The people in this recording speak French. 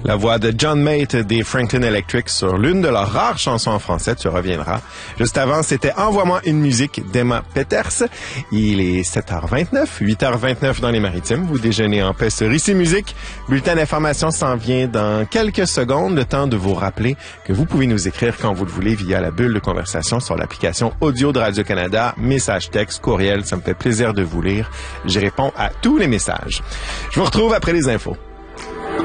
La voix de John Mate des Franklin Electric sur l'une de leurs rares chansons en français, Tu reviendras. Juste avant, c'était Envoie-moi une musique d'Emma Peters. Il est 7h29, 8h29 dans les Maritimes. Vous déjeunez en paix sur Ici Musique. Bulletin d'information s'en vient dans quelques secondes. Le temps de vous rappeler que vous pouvez nous écrire quand vous le voulez via la bulle de conversation sur l'application audio de Radio-Canada, message texte, courriel. Ça me fait plaisir de vous lire. Je réponds à tous les messages. Je vous retrouve après les infos.